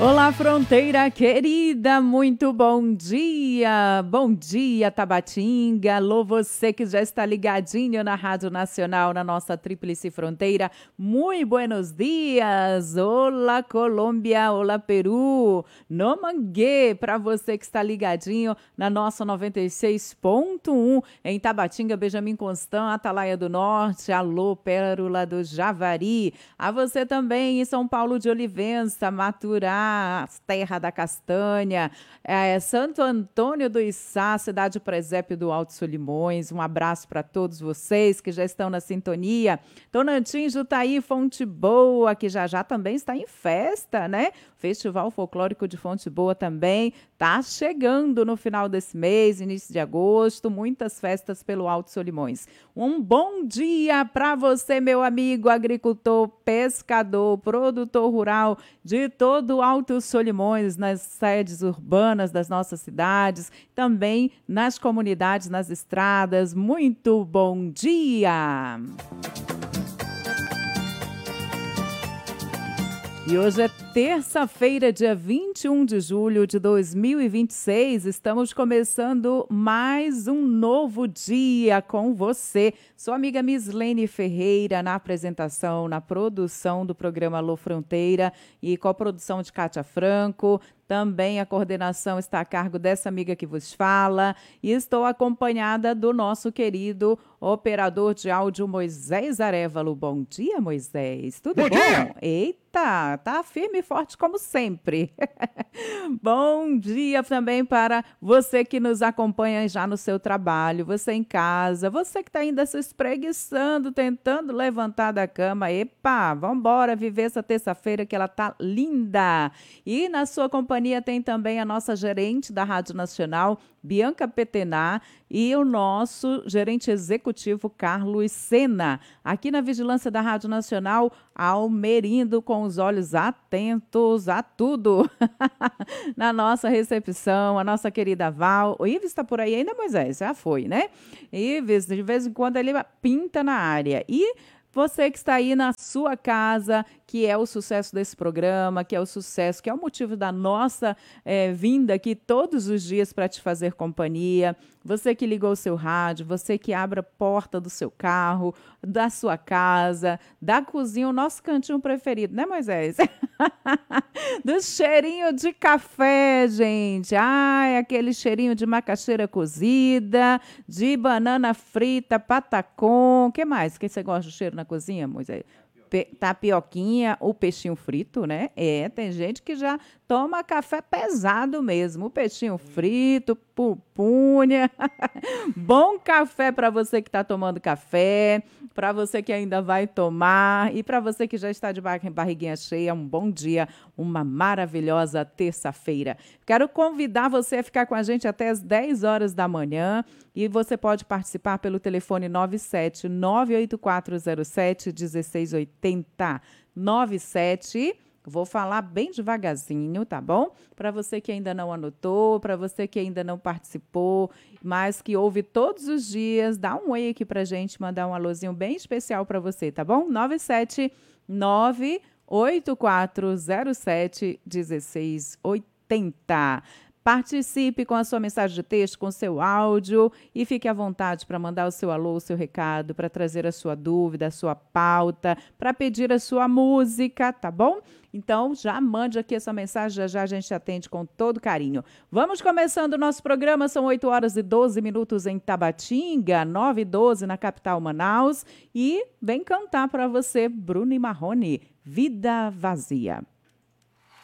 Olá, fronteira querida, muito bom dia! Bom dia, Tabatinga! Alô, você que já está ligadinho na Rádio Nacional, na nossa Tríplice Fronteira. Muito buenos dias! Olá, Colômbia! Olá, Peru! No Mangue, para você que está ligadinho na nossa 96.1 em Tabatinga, Benjamin Constant, Atalaia do Norte. Alô, Pérola do Javari! A você também em São Paulo de Olivença, Maturá, Terra da Castanha, Santo Antônio do Içá, cidade presépio do Alto Solimões. Um abraço para todos vocês que já estão na sintonia. Tonantim, Jutaí, Fonte Boa, que já também está em festa, né? Festival Folclórico de Fonte Boa também está chegando no final desse mês, início de agosto, muitas festas pelo Alto Solimões. Um bom dia para você, meu amigo agricultor, pescador, produtor rural de todo o Alto Solimões, nas sedes urbanas das nossas cidades, também nas comunidades, nas estradas. Muito bom dia! E hoje é terça-feira, dia 21 de julho de 2026. Estamos começando mais um novo dia com você. Sua amiga Mislene Ferreira na apresentação, na produção do programa Alô Fronteira e com a produção de Kátia Franco. Também a coordenação está a cargo dessa amiga que vos fala. E estou acompanhada do nosso querido operador de áudio Moisés Arévalo. Bom dia, Moisés. Tudo bom? Dia. Eita, tá firme e forte como sempre. Bom dia também para você que nos acompanha já no seu trabalho, você em casa, você que está ainda se espreguiçando, tentando levantar da cama. Epa, vambora viver essa terça-feira que ela tá linda. E na sua companhia tem também a nossa gerente da Rádio Nacional, Bianca Petená, e o nosso gerente executivo, Carlos Sena. Aqui na Vigilância da Rádio Nacional, Almerindo com os olhos atentos a tudo. Na nossa recepção, a nossa querida Val. O Ives está por aí ainda, Moisés? Já foi, né? Ives, de vez em quando ele pinta na área. E você que está aí na sua casa, que é o sucesso desse programa, que é o sucesso, que é o motivo da nossa vinda aqui todos os dias para te fazer companhia. Você que ligou o seu rádio, você que abre a porta do seu carro, da sua casa, da cozinha, o nosso cantinho preferido, né, Moisés? Do cheirinho de café, gente. Ai, aquele cheirinho de macaxeira cozida, de banana frita, patacom. O que mais que você gosta do cheiro na cozinha, Moisés? Tapioquinha, o peixinho frito, né? Tem gente que já toma café pesado mesmo. O peixinho frito, pupunha. Bom café para você que está tomando café, para você que ainda vai tomar e para você que já está de barriguinha cheia, um bom dia, uma maravilhosa terça-feira. Quero convidar você a ficar com a gente até as 10 horas da manhã e você pode participar pelo telefone 97-98407-1680. 97, vou falar bem devagarzinho, tá bom? Para você que ainda não anotou, para você que ainda não participou, mas que ouve todos os dias, dá um oi aqui pra gente, mandar um alôzinho bem especial para você, tá bom? 9798407-1680. Participe com a sua mensagem de texto, com o seu áudio e fique à vontade para mandar o seu alô, o seu recado, para trazer a sua dúvida, a sua pauta, para pedir a sua música, tá bom? Então, já mande aqui essa mensagem, já a gente atende com todo carinho. Vamos começando o nosso programa, são 8 horas e 12 minutos em Tabatinga, 9h12 na capital Manaus. E vem cantar para você, Bruno e Marrone, Vida Vazia.